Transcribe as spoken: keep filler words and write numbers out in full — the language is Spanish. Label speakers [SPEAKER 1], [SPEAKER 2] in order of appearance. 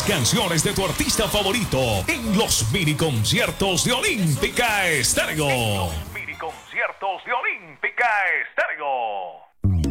[SPEAKER 1] canciones de tu artista favorito en los mini conciertos de Olímpica Estéreo. En los mini conciertos de Olímpica.